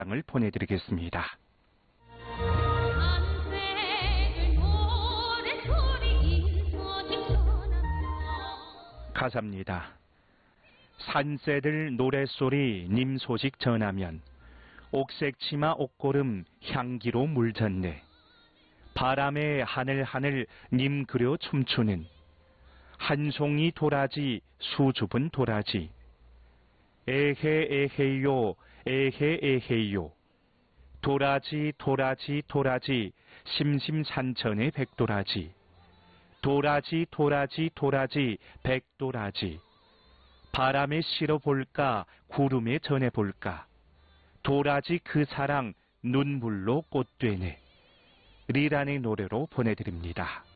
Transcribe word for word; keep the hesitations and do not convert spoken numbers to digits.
을 보내드리겠습니다. 가사입니다. 산새들 노랫소리 님 소식 전하면 옥색치마 옥고름 향기로 물졌네. 바람에 하늘하늘 님 그려 춤추는 한 송이 도라지 수줍은 도라지. 에헤 에헤요 에헤 에헤요. 도라지 도라지 도라지 심심산천의 백도라지. 도라지 도라지 도라지 백도라지. 바람에 실어볼까 구름에 전해볼까. 도라지 그 사랑 눈물로 꽃되네. 리란의 노래로 보내드립니다.